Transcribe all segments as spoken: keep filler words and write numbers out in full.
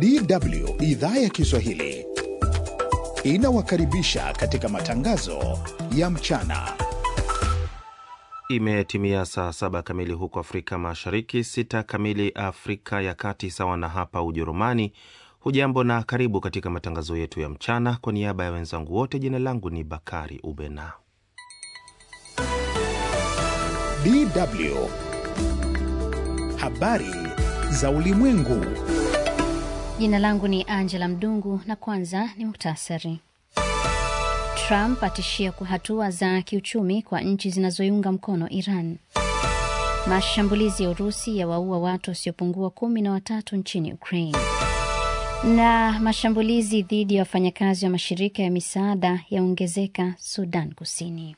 D W Idhaa ya Kiswahili inawakaribisha katika matangazo ya mchana. Imetimia saa saba kamili huko Afrika Mashariki, sita kamili Afrika ya Kati, sawa na hapa Ujerumani. Hujambo na karibu katika matangazo yetu ya mchana. Kwa niaba ya wenzangu wote, jina langu ni Bakari Ubena. D W Habari za ulimwengu. Jina langu ni Angela Mdungu na kwanza ni muhtasari. Trump atishia kwa hatua za kiuchumi kwa nchi zinazoiunga mkono Iran. Mashambulizi ya Urusi yawaua watu wasiopungua kumi na watatu nchini Ukraine. Na mashambulizi dhidi ya wafanyakazi wa mashirika ya misaada yaongezeka Sudan Kusini.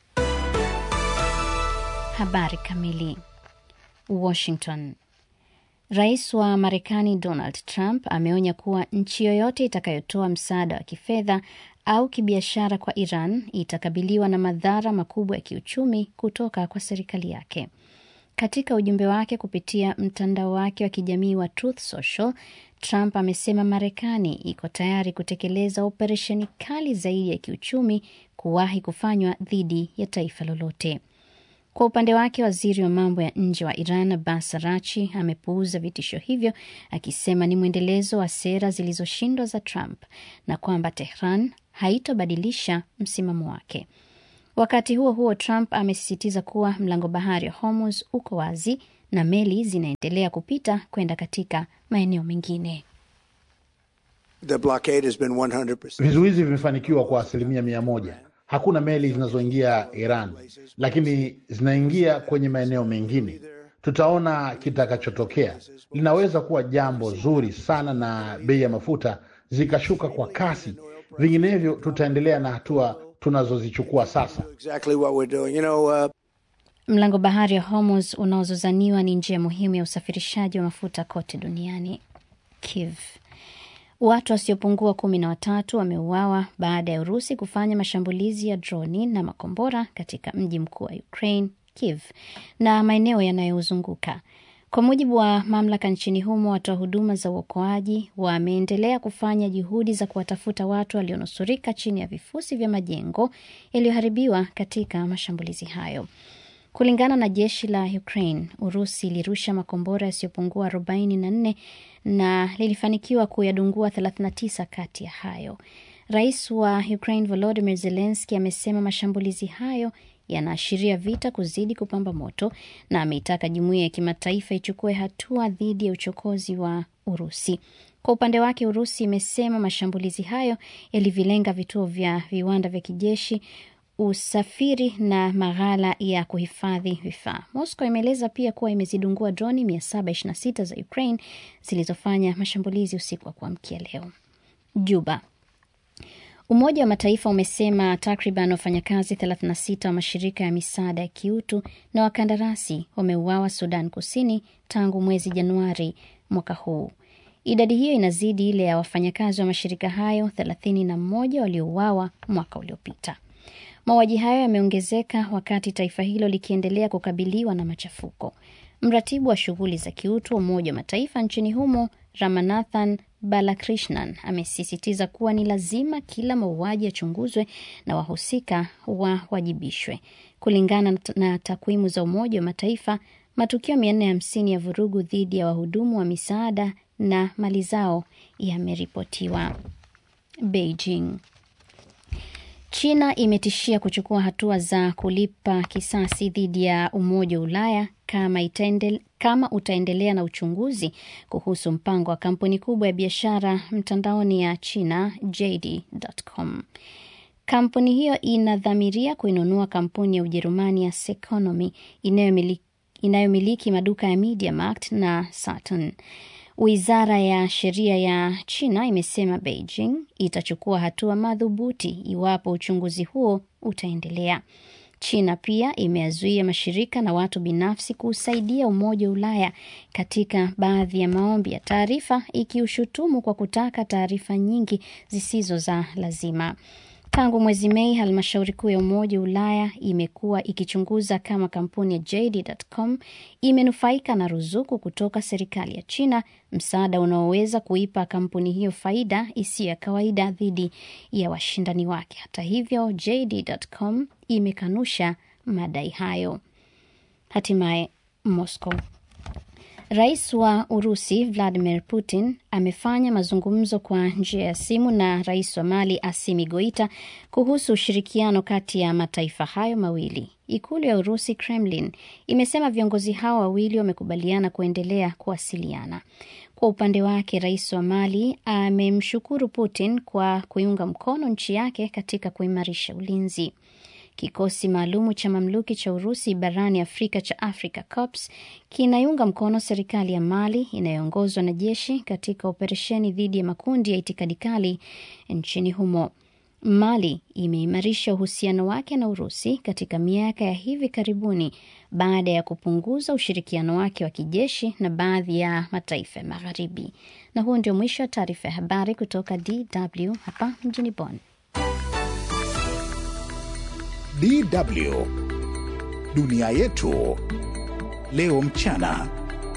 Habari kamili. Washington. Rais wa Marekani Donald Trump ameonya kuwa nchi yoyote itakayotoa msaada wa kifedha au kibiashara kwa Iran itakabiliwa na madhara makubwa ya kiuchumi kutoka kwa serikali yake. Katika ujumbe wake kupitia mtandao wake wa kijamii wa Truth Social, Trump amesema Marekani iko tayari kutekeleza operesheni kali zaidi ya kiuchumi kuwahi kufanywa dhidi ya taifa lolote. Kwa upande wake, waziri wa mambo ya nje wa Iran Abbas Araghchi amepuuza vitisho hivyo, akisema ni mwendelezo wa sera zilizoshindwa za Trump na kwamba Tehran haitobadilisha msimamo wake. Wakati huo huo, Trump amesisitiza kuwa mlango bahari wa Hormuz uko wazi na meli zinaendelea kupita kwenda katika maeneo mengine. Vizuizi vimefanikiwa kwa asilimia mia moja. Hakuna meli zinazoingia Iran, lakini zinaingia kwenye maeneo mengine. Tutaona kitakachotokea. Linaweza kuwa jambo zuri sana na bei ya mafuta zikashuka kwa kasi. Vinginevyo tutaendelea na hatua tunazozichukua sasa. Mlango bahari wa Hormuz unaozozaniwa ni njia muhimu ya usafirishaji wa mafuta kote duniani. Kiev. Watu wasiopungua kumi na watatu wameuawa baada ya Urusi kufanya mashambulizi ya droni na makombora katika mji mkuu wa Ukraine, Kiev, na maeneo yanayozunguka. Kwa mujibu wa mamlaka nchini humo, watoa huduma za uokoaji wameendelea kufanya juhudi za kuwatafuta watu walionusurika chini ya vifusi vya majengo yaliyoharibiwa katika mashambulizi hayo. Kulingana na jeshi la Ukraine, Urusi ilirusha makombora yasiyopungua arobaini na nne na lilifanikiwa kuyadungua thelathini na tisa kati ya hayo. Rais wa Ukraine Volodymyr Zelensky amesema mashambulizi hayo yanaashiria vita kuzidi kupamba moto na ameitaka jumuiya ya kimataifa ichukue hatua dhidi ya uchokozi wa Urusi. Kwa upande wake, Urusi imesema mashambulizi hayo yalivilenga vituo vya viwanda vya kijeshi, usafiri na maghala ya kuhifadhi vifaa. Moscow imeeleza pia kuwa imezidungua droni mia saba ishirini na sita za Ukraine zilizofanya mashambulizi usiku wa kuamkia leo. Juba. Umoja wa Mataifa umesema takriban wafanyakazi thelathini na sita wa mashirika ya misaada ya kiutu na wakandarasi wameuawa Sudan Kusini tangu mwezi Januari mwaka huu. Idadi hiyo inazidi ile ya wafanyakazi wa mashirika hayo thelathini na moja waliouawa mwaka uliopita. Mauaji hayo yameongezeka wakati taifa hilo likiendelea kukabiliwa na machafuko. Mratibu wa shughuli za kiutu wa Umoja wa Mataifa nchini humo, Ramanathan Balakrishnan, amesisitiza kuwa ni lazima kila mauaji yachunguzwe na wahusika wawajibishwe. Kulingana na takwimu za Umoja wa Mataifa, matukio mia nne hamsini ya vurugu dhidi ya wahudumu wa misaada na mali zao yameripotiwa. Beijing. China imetishia kuchukua hatua za kulipa kisasi dhidi ya Umoja wa Ulaya kama itaendele, kama utaendelea na uchunguzi kuhusu mpango wa kampuni kubwa ya biashara mtandaoni ya China J D dot com. Kampuni hiyo inadhamiria kuinunua kampuni ya Ujerumani ya Seconomy inayomiliki, inayomiliki maduka ya MediaMarkt na Saturn. Wizara ya sheria ya China imesema Beijing itachukua hatua madhubuti iwapo uchunguzi huo utaendelea. China pia imeazuia mashirika na watu binafsi kusaidia Umoja wa Ulaya katika baadhi ya maombi ya taarifa, ikiushutumu kwa kutaka taarifa nyingi zisizo za lazima. Tangu mwezi Mei, halmashauri kuu ya Umoja wa Ulaya imekuwa ikichunguza kama kampuni ya J D dot com imenufaika na ruzuku kutoka serikali ya China, msaada unaoweza kuipa kampuni hiyo faida isiyo ya kawaida dhidi ya washindani wake. Hata hivyo, J D dot com imekanusha madai hayo. Hatimaye Moscow. Rais wa Urusi Vladimir Putin amefanya mazungumzo kwa njia ya simu na rais wa Mali Assimi Goita kuhusu ushirikiano kati ya mataifa hayo mawili. Ikulu ya Urusi, Kremlin, imesema viongozi hao wawili wamekubaliana kuendelea kuwasiliana. Kwa upande wake, rais wa Mali amemshukuru Putin kwa kuiunga mkono nchi yake katika kuimarisha ulinzi. Kikosi maalumu cha mamluki cha Urusi barani Afrika cha Africa Corps kinaiunga mkono serikali ya Mali inayoongozwa na jeshi katika operesheni dhidi ya makundi ya itikadi kali nchini humo. Mali imeimarisha uhusiano wake na Urusi katika miaka ya hivi karibuni baada ya kupunguza ushirikiano wake wa kijeshi na baadhi ya mataifa ya Magharibi. Na huo ndio mwisho wa taarifa ya habari kutoka D W hapa mjini Bonn. D W Dunia Yetu Leo Mchana.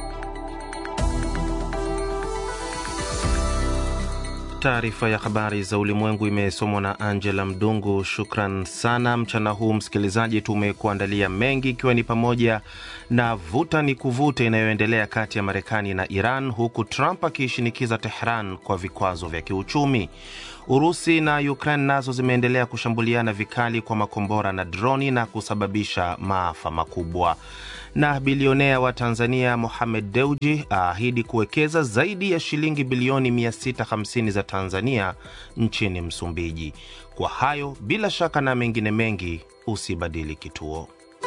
Taarifa ya habari za ulimwengu imesomwa na Angela Mdungu. Shukran sana. Mchana huu msikilizaji, tumekuandalia mengi, ikiwa ni pamoja na vuta ni kuvute inayoendelea kati ya Marekani na Iran, huku Trump akishinikiza Tehran kwa vikwazo vya kiuchumi. Urusi na Ukraine nazo zimeendelea kushambuliana vikali kwa makombora na droni na kusababisha maafa makubwa. Na bilionea wa Tanzania Mohamed Dewji ahidi kuwekeza zaidi ya shilingi bilioni mia sita hamsini za Tanzania nchini Msumbiji. Kwa hayo bila shaka na mengine mengi, usibadili kituo.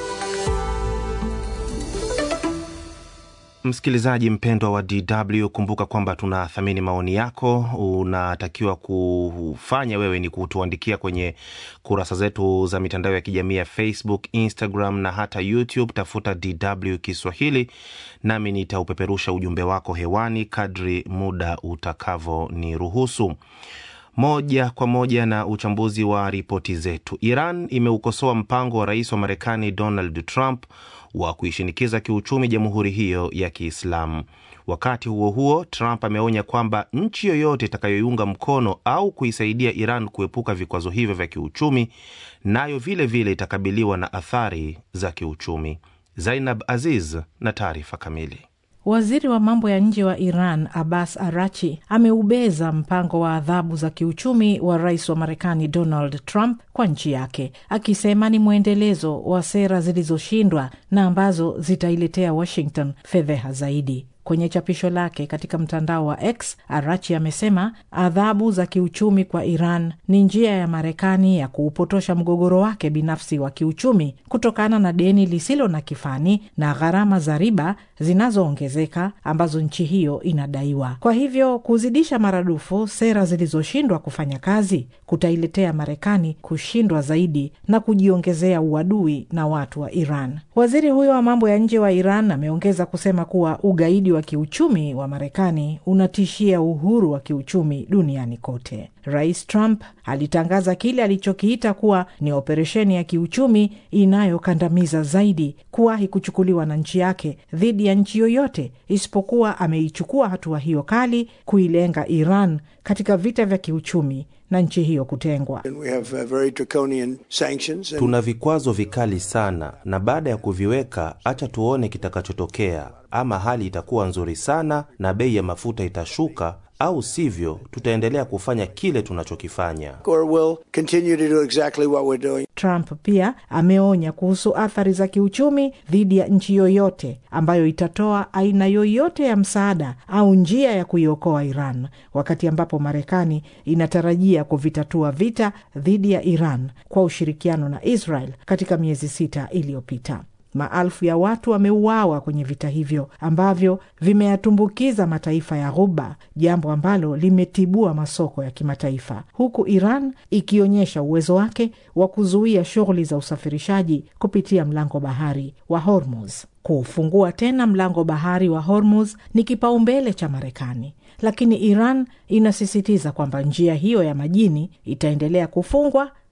Msikilizaji mpendwa wa D W, kumbuka kwamba tunathamini maoni yako. Unatakiwa kufanya wewe ni kutuandikia kwenye kurasa zetu za mitandao ya kijamii ya Facebook, Instagram na hata YouTube. Tafuta D W Kiswahili, nami nitaupeperusha ujumbe wako hewani kadri muda utakavo ni ruhusu. Moja kwa moja na uchambuzi wa ripoti zetu. Iran imeukosoa mpango wa rais wa Marekani Donald Trump wa kuishinikiza kiuchumi jamhuri hiyo ya Kiislamu. Wakati huo huo, Trump ameonya kwamba nchi yoyote itakayoiunga mkono au kuisaidia Iran kuepuka vikwazo hivyo vya kiuchumi, nayo vile vile itakabiliwa na athari za kiuchumi. Zainab Aziz na taarifa kamili. Waziri wa mambo ya nje wa Iran Abbas Arachi ameubeza mpango wa adhabu za kiuchumi wa rais wa Marekani Donald Trump kwa nchi yake, akisema ni mwendelezo wa sera zilizoshindwa na ambazo zitailetea Washington fedheha zaidi. Kwenye chapisho lake katika mtandao wa X, Arachi amesema adhabu za kiuchumi kwa Iran ni njia ya Marekani ya kuupotosha mgogoro wake binafsi wa kiuchumi kutokana na deni lisilo na kifani na gharama za riba zinazoongezeka ambazo nchi hiyo inadaiwa. Kwa hivyo, kuzidisha maradufu sera zilizoshindwa kufanya kazi kutailetea Marekani kushindwa zaidi na kujiongezea uadui na watu wa Iran. Waziri huyo wa mambo ya nje wa Iran ameongeza kusema kuwa ugaidi wa kiuchumi wa Marekani unatishia uhuru wa kiuchumi duniani kote. Rais Trump alitangaza kile alichokiita kuwa ni operesheni ya kiuchumi inayokandamiza zaidi kuwahi kuchukuliwa na nchi yake dhidi ya nchi yoyote, isipokuwa ameichukua hatua hiyo kali kuilenga Iran katika vita vya kiuchumi na nchi hiyo kutengwa. Tuna vikwazo vikali sana, na baada ya kuviweka, acha tuone kitakachotokea. Ama hali itakuwa nzuri sana na bei ya mafuta itashuka, au sivyo tutaendelea kufanya kile tunachokifanya. Exactly Trump pia ameonya kuhusu athari za kiuchumi dhidi ya nchi yoyote ambayo itatoa aina yoyote ya msaada au njia ya kuiokoa Iran, wakati ambapo Marekani inatarajia kuvitatua vita dhidi ya Iran kwa ushirikiano na Israel katika miezi sita iliyopita. Maelfu ya watu wameuawa kwenye vita hivyo ambavyo vimeyatumbukiza mataifa ya Ghuba, jambo ambalo limetibua masoko ya kimataifa, huku Iran ikionyesha uwezo wake wa kuzuia shughuli za usafirishaji kupitia mlango bahari wa Hormuz. Kufungua tena mlango bahari wa Hormuz ni kipaumbele cha Marekani, lakini Iran inasisitiza kwamba njia hiyo ya majini itaendelea kufungwa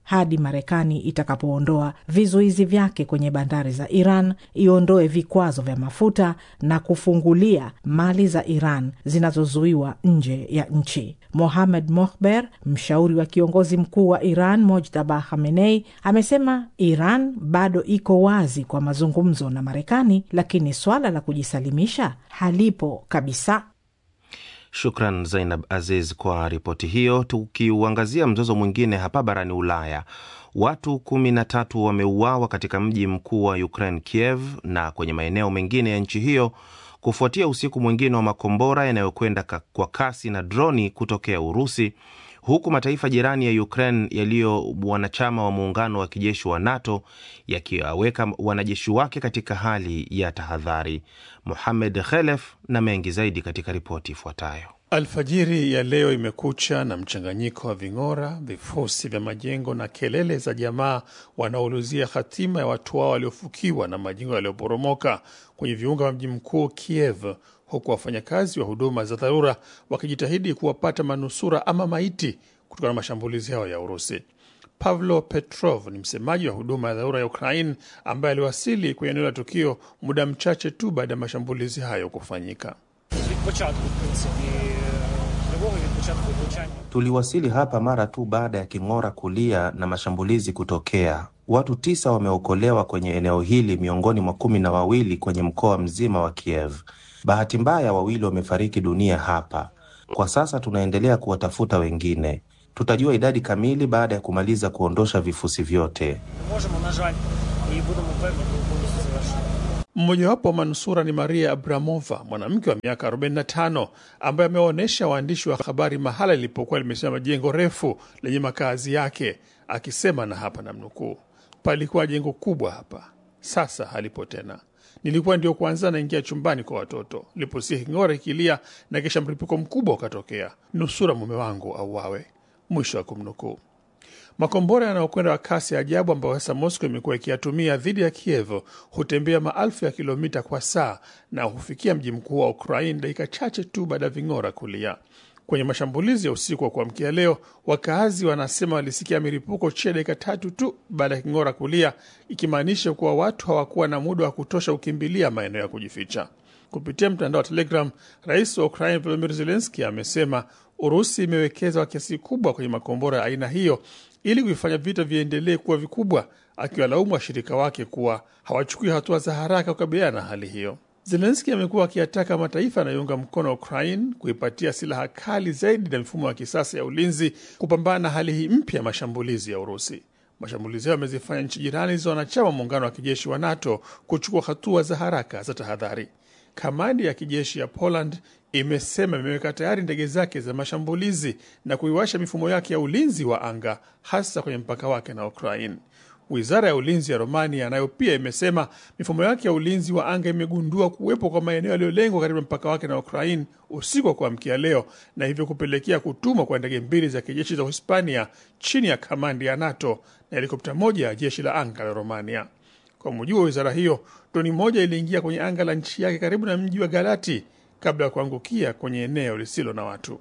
hadi Marekani itakapoondoa vizuizi vyake kwenye bandari za Iran, iondoe vikwazo vya mafuta na kufungulia mali za Iran zinazozuiwa nje ya nchi. Mohamed Mohber, mshauri wa kiongozi mkuu wa Iran Mojtaba Khamenei, amesema Iran bado iko wazi kwa mazungumzo na Marekani, lakini swala la kujisalimisha halipo kabisa. Shukran Zainab Aziz kwa ripoti hiyo. Tukiuangazia mzozo mwingine hapa barani Ulaya, watu kumi na tatu wameuawa katika mji mkuu wa Ukraine Kiev na kwenye maeneo mengine ya nchi hiyo kufuatia usiku mwingine wa makombora yanayokwenda kwa kasi na droni kutokea Urusi, huku mataifa jirani ya Ukraine yaliyo wanachama wa muungano wa kijeshi wa NATO yakiwaweka wanajeshi wake katika hali ya tahadhari. Mohamed Khelef na mengi zaidi katika ripoti ifuatayo. Alfajiri ya leo imekucha na mchanganyiko wa ving'ora, vifusi vya majengo na kelele za jamaa wanaoulizia hatima ya watu wao waliofukiwa na majengo yaliyoporomoka kwenye viunga vya mji mkuu Kiev, huku wafanyakazi wa huduma za dharura wakijitahidi kuwapata manusura ama maiti kutokana na mashambulizi hayo ya Urusi. Pavlo Petrov ni msemaji wa huduma ya dharura ya Ukraine ambaye aliwasili kwenye eneo la tukio muda mchache tu baada ya mashambulizi hayo kufanyika. Tuliwasili hapa mara tu baada ya king'ora kulia na mashambulizi kutokea. Watu tisa wameokolewa kwenye eneo hili miongoni mwa kumi na wawili kwenye mkoa mzima wa Kiev. Bahati mbaya wawili wamefariki dunia hapa. Kwa sasa tunaendelea kuwatafuta wengine. Tutajua idadi kamili baada ya kumaliza kuondosha vifusi vyote. Mmojawapo wa manusura ni Maria Abramova, mwanamke wa miaka arobaini na tano ambaye amewaonyesha waandishi wa habari mahala lilipokuwa limesimama jengo refu lenye makazi yake, akisema, na hapa namnukuu, palikuwa jengo kubwa hapa, sasa halipo tena. Nilikuwa ndio kwanza naingia chumbani kwa watoto, niliposikia king'ora kilia na kisha mlipuko mkubwa ukatokea. Nusura mume wangu auawe. Mwisho wa kumnukuu. Makombora yanayokwenda kwa kasi ajabu ambayo hasa Moscow imekuwa ikiyatumia dhidi ya Kiev hutembea maelfu ya kilomita kwa saa na hufikia mji mkuu wa Ukraine dakika chache tu baada ya ving'ora kulia. Kwenye mashambulizi ya usiku wa kuamkia leo, wakaazi wanasema walisikia milipuko chini dakika tatu tu baada ya king'ora kulia, ikimaanisha kuwa watu hawakuwa na muda wa kutosha kukimbilia maeneo ya kujificha. Kupitia mtandao wa Telegram, Rais wa Ukraine Volodymyr Zelensky amesema Urusi imewekeza kwa kiasi kubwa kwenye makombora ya aina hiyo ili kuifanya vita viendelee kuwa vikubwa, akiwalaumu washirika wake kuwa hawachukui hatua za haraka kukabiliana na hali hiyo. Zelensky amekuwa akiyataka mataifa yanayounga mkono Ukraine kuipatia silaha kali zaidi na mifumo ya kisasa ya ulinzi kupambana na hali hii mpya ya mashambulizi ya Urusi. Mashambulizi hayo yamezifanya nchi jirani za wanachama muungano wa kijeshi wa NATO kuchukua hatua za haraka za tahadhari. Kamandi ya kijeshi ya Poland imesema imeweka tayari ndege zake za mashambulizi na kuiwasha mifumo yake ya ulinzi wa anga hasa kwenye mpaka wake na Ukraine. Wizara ya ulinzi ya Romania nayo pia imesema mifumo yake ya ulinzi wa anga imegundua kuwepo kwa maeneo yaliyolengwa karibu mpaka wake na Ukraine usiku wa kuamkia leo, na hivyo kupelekea kutumwa kwa ndege mbili za kijeshi za Hispania chini ya kamandi ya NATO na helikopta moja ya jeshi la anga la Romania. Kwa mujibu wa wizara hiyo, droni moja iliingia kwenye anga la nchi yake karibu na mji wa Galati kabla ya kuangukia kwenye eneo lisilo na watu.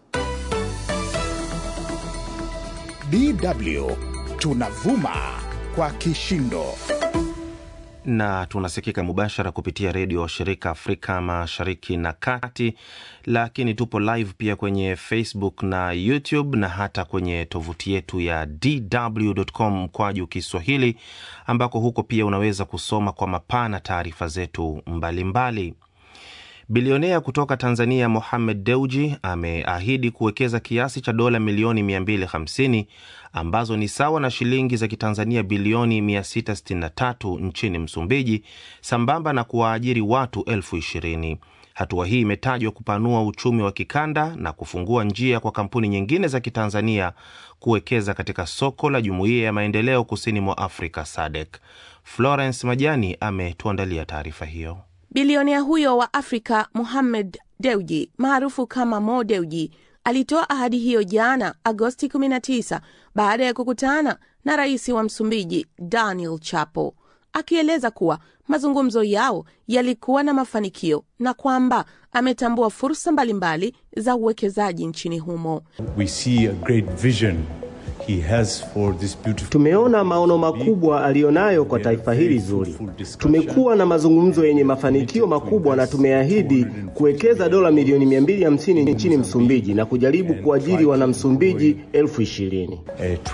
D W tunavuma kwa kishindo na tunasikika mubashara kupitia redio shirika Afrika Mashariki na Kati, lakini tupo live pia kwenye Facebook na YouTube na hata kwenye tovuti yetu ya d w dot com mkwaju Kiswahili, ambako huko pia unaweza kusoma kwa mapana taarifa zetu mbalimbali. Bilionea kutoka Tanzania Mohamed Dewji ameahidi kuwekeza kiasi cha dola milioni mia mbili hamsini ambazo ni sawa na shilingi za Kitanzania bilioni mia sita sitini na tatu nchini Msumbiji, sambamba na kuwaajiri watu elfu ishirini. Hatua hii imetajwa kupanua uchumi wa kikanda na kufungua njia kwa kampuni nyingine za Kitanzania kuwekeza katika soko la Jumuiya ya Maendeleo Kusini mwa Afrika S A D C. Florence Majani ametuandalia taarifa hiyo. Bilionea huyo wa Afrika Mohamed Dewji, maarufu kama Mo Dewji, alitoa ahadi hiyo jana Agosti kumi na tisa baada ya kukutana na rais wa Msumbiji Daniel Chapo, akieleza kuwa mazungumzo yao yalikuwa na mafanikio na kwamba ametambua fursa mbalimbali za uwekezaji nchini humo. We see a great vision he has for this beautiful... Tumeona maono makubwa alionayo kwa taifa hili zuri. Tumekuwa na mazungumzo yenye mafanikio makubwa na tumeahidi kuwekeza dola milioni mia mbili hamsini nchini Msumbiji na kujaribu kuajiri wana Msumbiji elfu ishirini.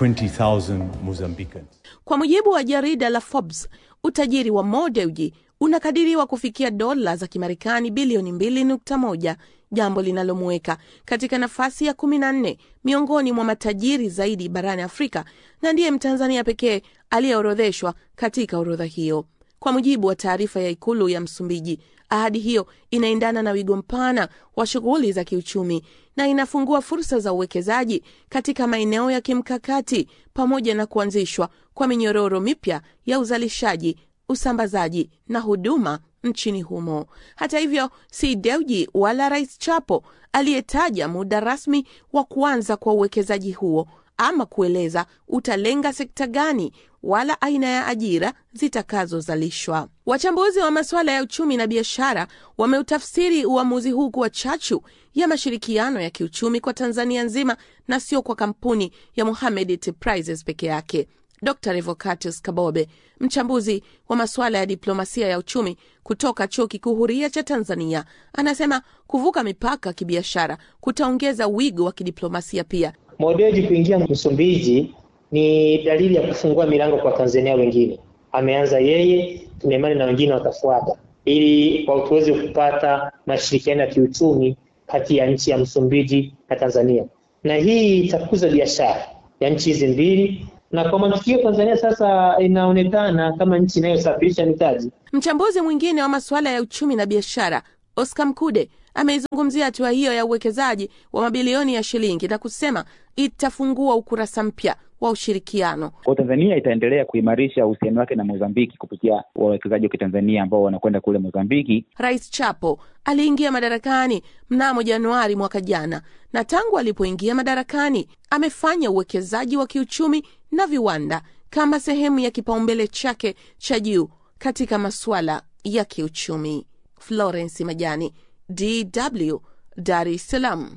Kwa mujibu wa jarida la Forbes, utajiri wa Mo Dewji unakadiriwa kufikia dola za Kimarekani bilioni mbili nukta moja, jambo linalomweka katika nafasi ya kumi na nne miongoni mwa matajiri zaidi barani Afrika, na ndiye Mtanzania pekee aliyeorodheshwa katika orodha hiyo. Kwa mujibu wa taarifa ya Ikulu ya Msumbiji, ahadi hiyo inaendana na wigo mpana wa shughuli za kiuchumi na inafungua fursa za uwekezaji katika maeneo ya kimkakati pamoja na kuanzishwa kwa minyororo mipya ya uzalishaji, usambazaji na huduma nchini humo. Hata hivyo, si Dewji wala Rais Chapo aliyetaja muda rasmi wa kuanza kwa uwekezaji huo ama kueleza utalenga sekta gani wala aina ya ajira zitakazozalishwa. Wachambuzi wa masuala ya uchumi na biashara wameutafsiri uamuzi huu kuwa chachu ya mashirikiano ya kiuchumi kwa Tanzania nzima na sio kwa kampuni ya Mohamed Enterprises peke yake. Doctor Revocatus Kabobe, mchambuzi wa masuala ya diplomasia ya uchumi kutoka Chuo Kikuu Huria cha Tanzania, anasema kuvuka mipaka kibiashara kutaongeza wigo wa kidiplomasia pia. Mo Dewji kuingia Msumbiji ni dalili ya kufungua milango kwa Tanzania wengine. Ameanza yeye, tunaimani na wengine watafuata, ili kwa tuweze kupata mashirikiano ya kiuchumi kati ya nchi ya Msumbiji na Tanzania. Na hii itakuza biashara ya nchi hizi mbili. Na kwa matukio Tanzania sasa inaonekana kama nchi inayosafirisha mitaji. Mchambuzi mwingine wa masuala ya uchumi na biashara, Oscar Mkude, ameizungumzia hatua hiyo ya uwekezaji wa mabilioni ya shilingi na kusema itafungua ukurasa mpya wa ushirikiano. Kwa Tanzania itaendelea kuimarisha uhusiano wake na Mozambiki kupitia wawekezaji wa Tanzania ambao wanakwenda kule Mozambiki. Rais Chapo aliingia madarakani mnamo Januari mwaka jana, na tangu alipoingia madarakani amefanya uwekezaji wa kiuchumi na viwanda kama sehemu ya kipaumbele chake cha juu katika masuala ya kiuchumi. Florence Majani, D W, Dar es Salaam.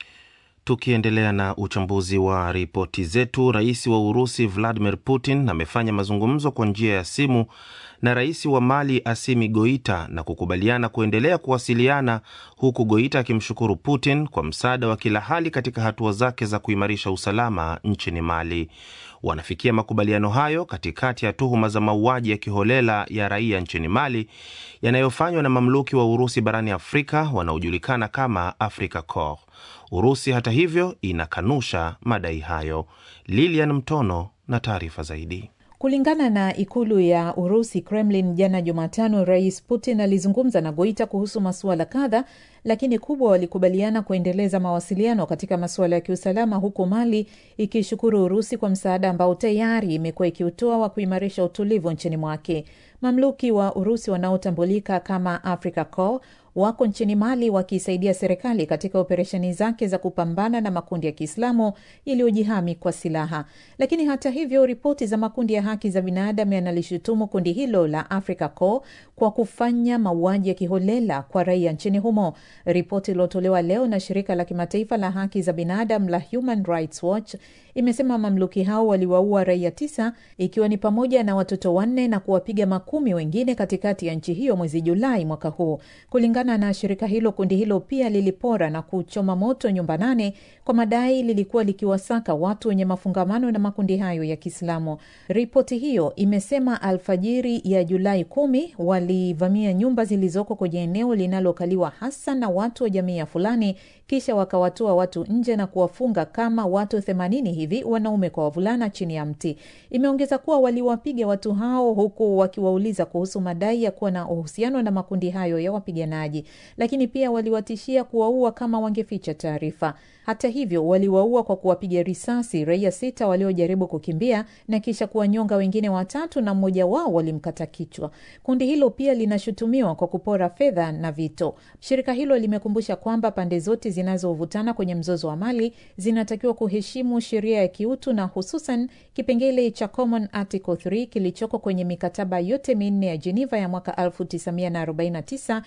Tukiendelea na uchambuzi wa ripoti zetu, rais wa Urusi Vladimir Putin amefanya mazungumzo kwa njia ya simu na rais wa Mali Assimi Goita na kukubaliana kuendelea kuwasiliana, huku Goita akimshukuru Putin kwa msaada wa kila hali katika hatua zake za kuimarisha usalama nchini Mali. Wanafikia makubaliano hayo katikati ya tuhuma za mauaji ya kiholela ya raia nchini Mali yanayofanywa na mamluki wa Urusi barani Afrika wanaojulikana kama Afrika Corps. Urusi hata hivyo inakanusha madai hayo. Lilian Mtono na taarifa zaidi. Kulingana na ikulu ya Urusi Kremlin, jana Jumatano, Rais Putin alizungumza na Goita kuhusu masuala kadha, lakini kubwa walikubaliana kuendeleza mawasiliano katika masuala ya kiusalama, huku Mali ikishukuru Urusi kwa msaada ambao tayari imekuwa ikiutoa wa kuimarisha utulivu nchini mwake. Mamluki wa Urusi wanaotambulika kama Afrika Corps wako nchini Mali wakisaidia serikali katika operesheni zake za kupambana na makundi ya Kiislamu yaliyojihami kwa silaha. Lakini hata hivyo, ripoti za makundi ya haki za binadamu yanalishutumu kundi hilo la Africa Corps kwa kufanya mauaji ya kiholela kwa raia nchini humo. Ripoti iliyotolewa leo na shirika la kimataifa la haki za binadamu la Human Rights Watch imesema mamluki hao waliwaua raia tisa, ikiwa ni pamoja na watoto wanne, na kuwapiga makumi wengine katikati ya nchi hiyo mwezi Julai mwaka huu. Kulingana na shirika hilo, kundi hilo pia lilipora na kuchoma moto nyumba nane kwa madai lilikuwa likiwasaka watu wenye mafungamano na makundi hayo ya Kiislamu. Ripoti hiyo imesema alfajiri ya Julai kumi walivamia nyumba zilizoko kwenye eneo linalokaliwa hasa na watu wa jamii ya Fulani, kisha wakawatoa watu nje na kuwafunga kama watu themanini hivi, wanaume kwa wavulana, chini ya mti. Imeongeza kuwa waliwapiga watu hao huku wakiwauliza kuhusu madai ya kuwa na uhusiano na makundi hayo ya wapiganaji, lakini pia waliwatishia kuwaua kama wangeficha taarifa. Hata hivyo, waliwaua kwa kuwapiga risasi raia sita waliojaribu kukimbia na kisha kuwanyonga wengine watatu, na mmoja wao walimkata kichwa. Kundi hilo pia linashutumiwa kwa kupora fedha na vito. Shirika hilo limekumbusha kwamba pande zote zinazovutana kwenye mzozo wa Mali zinatakiwa kuheshimu sheria ya kiutu na hususan kipengele cha Common Article tatu kilichoko kwenye mikataba yote minne ya Geneva ya mwaka elfu tisa mia arobaini na tisa kinacho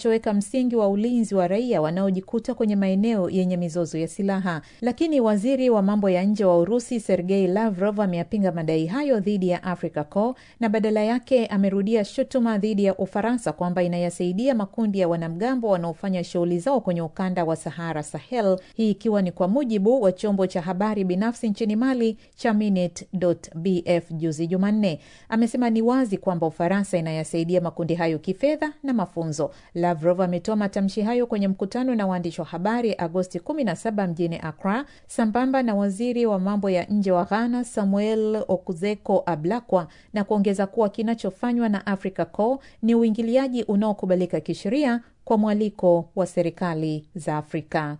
kinachoweka msingi wa ulinzi wa raia wanaojikuta kwenye maeneo yenye mizozo ya silaha. Lakini waziri wa mambo ya nje wa Urusi Sergei Lavrov ameyapinga madai hayo dhidi ya Africa Corps na badala yake amerudia shutuma dhidi ya Ufaransa kwamba inayasaidia makundi ya wanamgambo wanaofanya shughuli zao kwenye ukanda wa Sahara Sahel, hii ikiwa ni kwa mujibu wa chombo cha habari binafsi nchini Mali cha Minute dot b f juzi Jumanne. Amesema ni wazi kwamba Ufaransa inayasaidia makundi hayo kifedha na mafunzo. Lavrov ametoa matamshi hayo kwenye mkutano na waandishi wa habari Agosti kumi na saba mjini Accra, sambamba na waziri wa mambo ya nje wa Ghana Samuel Okuzeko Ablakwa, na kuongeza kuwa kinachofanywa na Africa Corps ni uingiliaji unaokubalika kisheria kwa mwaliko wa serikali za Afrika.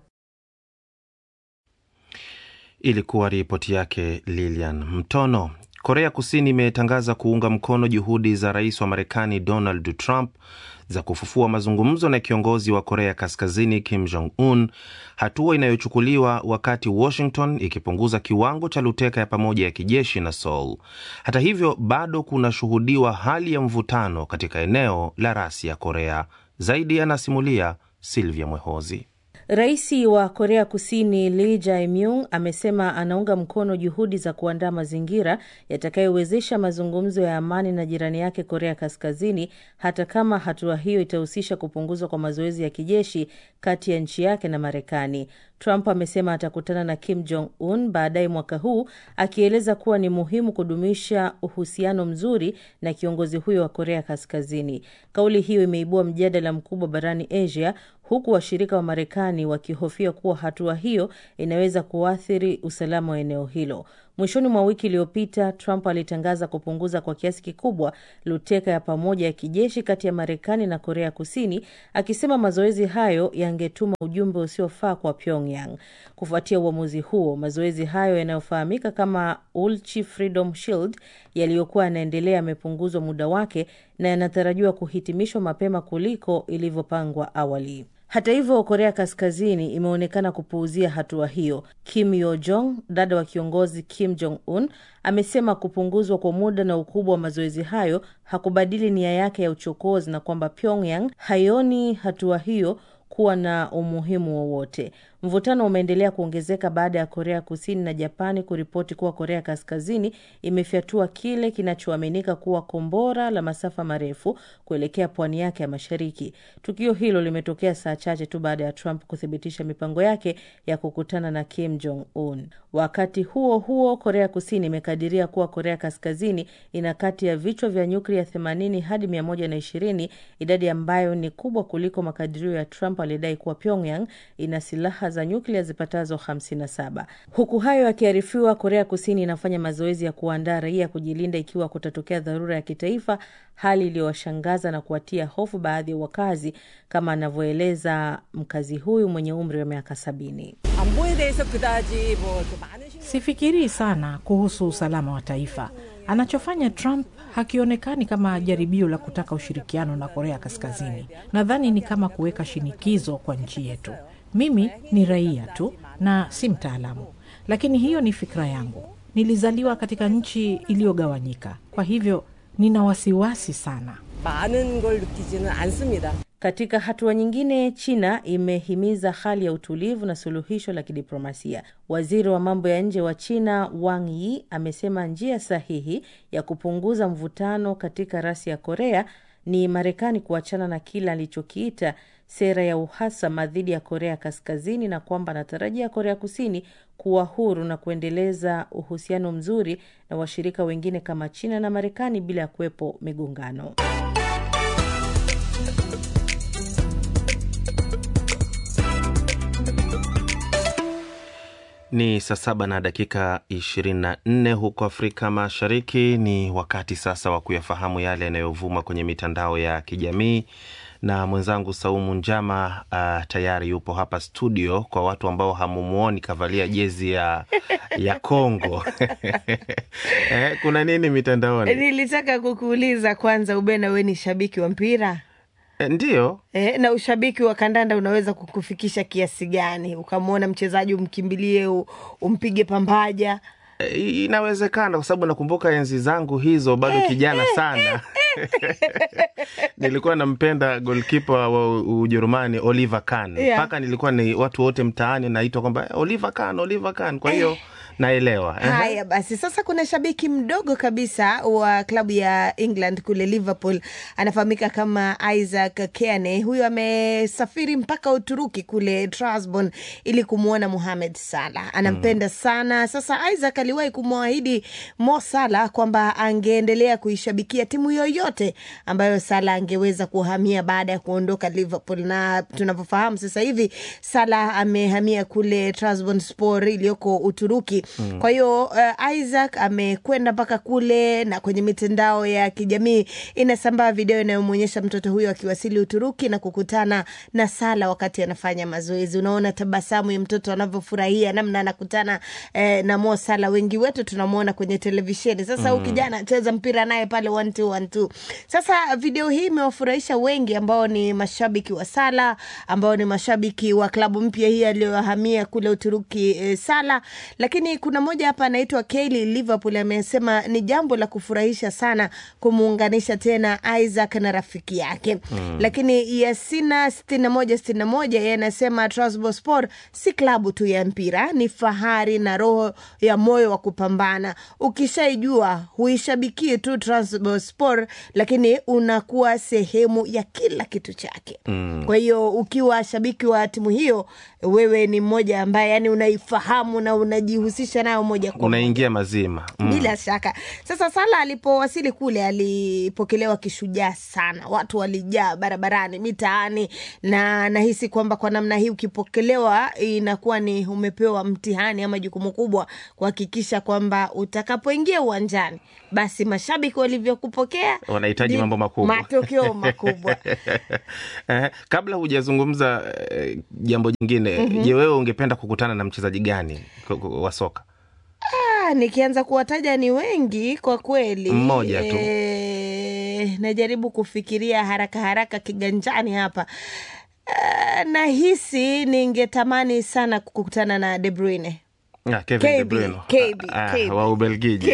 Ilikuwa ripoti yake Lilian Mtono. Korea Kusini imetangaza kuunga mkono juhudi za rais wa Marekani Donald Trump za kufufua mazungumzo na kiongozi wa Korea Kaskazini Kim Jong-un, hatua inayochukuliwa wakati Washington ikipunguza kiwango cha luteka ya pamoja ya kijeshi na Seoul. Hata hivyo, bado kuna shuhudiwa hali ya mvutano katika eneo la rasi ya Korea. Zaidi anasimulia Silvia Mwehozi. Raisi wa Korea Kusini Lee Jae-myung amesema anaunga mkono juhudi za kuandaa mazingira yatakayowezesha mazungumzo ya amani na jirani yake Korea Kaskazini, hata kama hatua hiyo itahusisha kupunguzwa kwa mazoezi ya kijeshi kati ya nchi yake na Marekani. Trump amesema atakutana na Kim Jong-un baadaye mwaka huu, akieleza kuwa ni muhimu kudumisha uhusiano mzuri na kiongozi huyo wa Korea Kaskazini. Kauli hiyo imeibua mjadala mkubwa barani Asia, huku washirika wa Marekani wakihofia kuwa hatua hiyo inaweza kuathiri usalama wa eneo hilo. Mwishoni mwa wiki iliyopita, Trump alitangaza kupunguza kwa kiasi kikubwa luteka ya pamoja ya kijeshi kati ya Marekani na Korea Kusini, akisema mazoezi hayo yangetuma ujumbe usiofaa kwa Pyongyang. Kufuatia uamuzi huo, mazoezi hayo yanayofahamika kama Ulchi Freedom Shield yaliyokuwa yanaendelea yamepunguzwa muda wake na yanatarajiwa kuhitimishwa mapema kuliko ilivyopangwa awali. Hata hivyo, Korea Kaskazini imeonekana kupuuzia hatua hiyo. Kim Yo-jong, dada wa kiongozi Kim Jong-un, amesema kupunguzwa kwa muda na ukubwa wa mazoezi hayo hakubadili nia yake ya uchokozi na kwamba Pyongyang haioni hatua hiyo kuwa na umuhimu wowote. Mvutano umeendelea kuongezeka baada ya Korea Kusini na Japani kuripoti kuwa Korea Kaskazini imefyatua kile kinachoaminika kuwa kombora la masafa marefu kuelekea pwani yake ya mashariki. Tukio hilo limetokea saa chache tu baada ya Trump kuthibitisha mipango yake ya kukutana na Kim Jong-un. Wakati huo huo, Korea Kusini imekadiria kuwa Korea Kaskazini ina kati ya vichwa vya nyuklia themanini hadi mia moja na ishirini, idadi ambayo ni kubwa kuliko makadirio ya Trump alidai kuwa Pyongyang ina silaha za nyuklia zipatazo hamsini na saba. Huku hayo yakiarifiwa, Korea Kusini inafanya mazoezi ya kuandaa raia kujilinda ikiwa kutatokea dharura ya kitaifa, hali iliyowashangaza na kuwatia hofu baadhi ya wakazi, kama anavyoeleza mkazi huyu mwenye umri wa miaka sabini. Sifikiri sana kuhusu usalama wa taifa. Anachofanya Trump hakionekani kama jaribio la kutaka ushirikiano na Korea Kaskazini. Nadhani ni kama kuweka shinikizo kwa nchi yetu. Mimi ni raia tu na si mtaalamu, lakini hiyo ni fikra yangu. Nilizaliwa katika nchi iliyogawanyika, kwa hivyo nina wasiwasi sana. Katika hatua nyingine, China imehimiza hali ya utulivu na suluhisho la kidiplomasia. Waziri wa mambo ya nje wa China Wang Yi amesema njia sahihi ya kupunguza mvutano katika rasi ya Korea ni Marekani kuachana na kila alichokiita sera ya uhasama dhidi ya Korea Kaskazini, na kwamba anatarajia Korea Kusini kuwa huru na kuendeleza uhusiano mzuri na washirika wengine kama China na Marekani bila ya kuwepo migongano. Ni saa saba na dakika ishirini na nne huko Afrika Mashariki. Ni wakati sasa wa kuyafahamu yale yanayovuma kwenye mitandao ya kijamii, na mwenzangu Saumu Njama uh, tayari yupo hapa studio. Kwa watu ambao hamumuoni, kavalia jezi ya ya Kongo. Eh, kuna nini mitandaoni? Nilitaka kukuuliza kwanza, Ubena, wewe ni shabiki wa mpira? E, ndiyo. E, na ushabiki wa kandanda unaweza kukufikisha kiasi gani? Ukamwona mchezaji umkimbilie, umpige pambaja? E, inawezekana, kwa sababu nakumbuka enzi zangu hizo bado e, kijana e, sana. E, Nilikuwa nampenda goalkeeper wa Ujerumani Oliver Kahn. Yeah. Paka nilikuwa ni watu wote mtaani naitwa kwamba Oliver Kahn, Oliver Kahn. Kwa hiyo naelewa. Haya basi, sasa kuna shabiki mdogo kabisa wa klabu ya England kule Liverpool, anafahamika kama Isaac Keane. Huyu amesafiri mpaka Uturuki kule Trabzon ili kumuona Mohamed Salah. Anampenda mm. sana. Sasa Isaac aliwahi kumwahidi Mo Salah kwamba angeendelea kuishabikia timu yoyote ambayo Salah angeweza kuhamia baada ya kuondoka Liverpool, na tunavyofahamu sasa hivi Salah amehamia kule Trabzonspor iliyoko Uturuki. Mm. Kwa hiyo uh, Isaac amekwenda mpaka kule, na kwenye mitandao ya kijamii inasambaa video inayomuonyesha mtoto huyo akiwasili Uturuki na kukutana na Salah wakati anafanya mazoezi. Unaona tabasamu ya mtoto anavyofurahia namna anakutana eh, na Mo Salah. Wengi wetu tunamuona kwenye televisheni. Sasa huyu mm. kijana anacheza mpira naye pale one two one two. Sasa video hii imewafurahisha wengi ambao ni mashabiki wa Salah, ambao ni mashabiki wa klabu mpya hii aliyohamia kule Uturuki eh, Salah. Lakini kuna moja hapa anaitwa Kaylee Liverpool, amesema ni jambo la kufurahisha sana kumuunganisha tena Isaac na rafiki yake. Mm. Lakini Yasina sitini na moja sitini na moja yeye anasema Trabzonspor si klabu tu ya mpira, ni fahari na roho ya moyo wa kupambana. Ukishaijua huishabiki tu Trabzonspor, lakini unakuwa sehemu ya kila kitu chake. Mm. Kwa hiyo ukiwa shabiki wa timu hiyo, wewe ni mmoja ambaye yani unaifahamu na unajihusisha nayo moja kwa moja. Unaingia mazima. Mm. Bila shaka. Sasa Salah alipowasili kule alipokelewa kishujaa sana. Watu walijaa barabarani, mitaani, na nahisi kwamba kwa namna hii ukipokelewa inakuwa ni umepewa mtihani ama jukumu kubwa kuhakikisha kwamba utakapoingia uwanjani basi mashabiki walivyokupokea wanahitaji mambo makubwa. Matokeo makubwa. Eh, kabla hujazungumza eh, jambo jingine, mm-hmm. je, wewe ungependa kukutana na mchezaji gani wa soka? Ah, nikianza kuwataja ni wengi kwa kweli. Mmoja tu. E, najaribu kufikiria haraka haraka kiganjani hapa. E, nahisi ningetamani sana kukutana na De Bruyne. Ah, Kevin De Bruyne. K B, ah, K B. Wa Ubelgiji.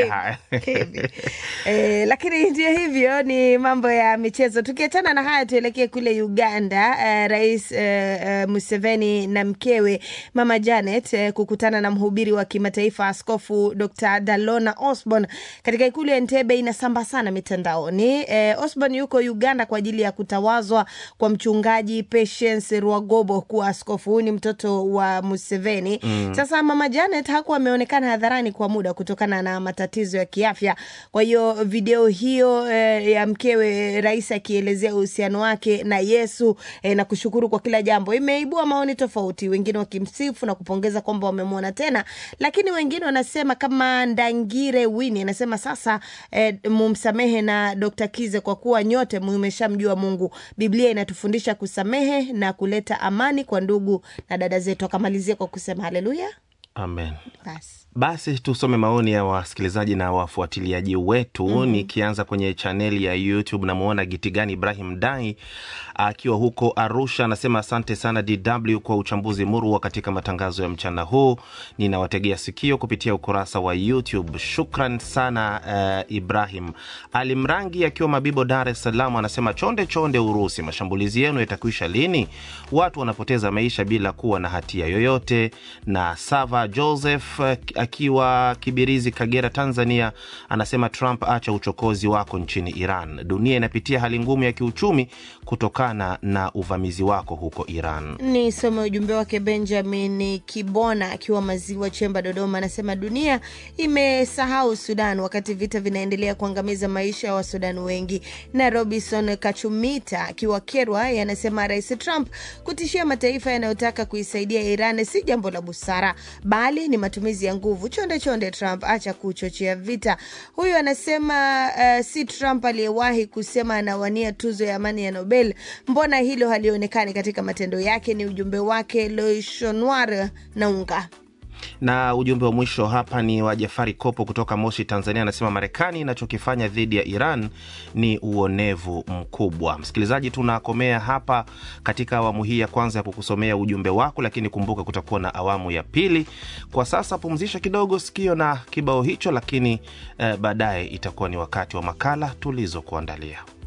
K B. Eh, lakini ndio hivyo ni mambo ya michezo. Tukiachana na haya tuelekee kule Uganda. Uh, Rais uh, uh, Museveni na mkewe Mama Janet uh, kukutana na mhubiri wa kimataifa Askofu Doctor Dalona Osborn katika ikulu ya Entebbe inasamba sana mitandaoni. Uh, Osborn yuko Uganda kwa ajili ya kutawazwa kwa mchungaji Patience Rwagobo kuwa askofu. Huyu ni mtoto wa Museveni. Mm. Sasa Mama Janet hakuwa ameonekana hadharani kwa muda kutokana na matatizo ya kiafya. Kwa hiyo video hiyo eh, ya mkewe rais akielezea uhusiano wake na Yesu eh, na kushukuru kwa kila jambo imeibua maoni tofauti, wengine wakimsifu na kupongeza kwamba wamemwona tena, lakini wengine wanasema kama Ndangire Winnie anasema sasa eh, mumsamehe na Doctor Kize kwa kuwa nyote mmeshamjua Mungu. Biblia inatufundisha kusamehe na kuleta amani kwa ndugu na dada zetu. Akamalizia kwa kusema haleluya. Amen. Basi. Basi tusome maoni ya wasikilizaji na wafuatiliaji wetu. Mm-hmm. Nikianza kwenye chaneli ya YouTube na muona Gitigani Ibrahim Dai akiwa huko Arusha anasema asante sana D W kwa uchambuzi murwa katika matangazo ya mchana huu. Ninawategea sikio kupitia ukurasa wa YouTube. Shukran sana uh, Ibrahim. Alimrangi akiwa Mabibo Dar es Salaam anasema chonde chonde Urusi, mashambulizi yenu yatakwisha lini? Watu wanapoteza maisha bila kuwa na hatia yoyote. Na Sava Joseph akiwa Kibirizi Kagera Tanzania anasema Trump acha uchokozi wako nchini Iran. Dunia inapitia hali ngumu ya kiuchumi kutokana na uvamizi wako huko Iran. Ni soma ujumbe wake Benjamin Kibona akiwa Maziwa Chemba Dodoma anasema dunia imesahau Sudan wakati vita vinaendelea kuangamiza maisha ya wa Sudan wengi. Na Robinson Kachumita akiwa Kerwa anasema Rais Trump kutishia mataifa yanayotaka kuisaidia Iran si jambo la busara bali ni matumizi ya nguvu. Chonde chonde Trump, acha kuchochea vita. Huyu anasema uh, si Trump aliyewahi kusema anawania tuzo ya amani ya Nobel. Mbona hilo halionekani katika matendo yake? Ni ujumbe wake Loishonwar Naunga. Na ujumbe wa mwisho hapa ni wa Jafari Kopo kutoka Moshi, Tanzania. Anasema Marekani inachokifanya dhidi ya Iran ni uonevu mkubwa. Msikilizaji, tunakomea hapa katika awamu hii ya kwanza ya kukusomea ujumbe wako, lakini kumbuka kutakuwa na awamu ya pili. Kwa sasa pumzisha kidogo sikio na kibao hicho, lakini eh, baadaye itakuwa ni wakati wa makala tulizokuandalia.